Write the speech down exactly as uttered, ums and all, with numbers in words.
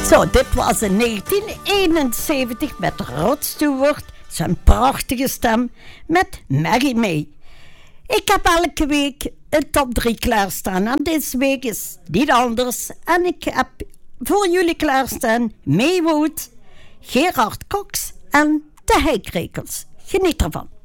Zo, dit was in negentien eenenzeventig met Rod Stewart, zijn prachtige stem, met Maggie May. Ik heb elke week een top drie klaarstaan en deze week is niet anders. En ik heb voor jullie klaarstaan Maywood, Gerard Cox en de Heikrekels. Geniet ervan.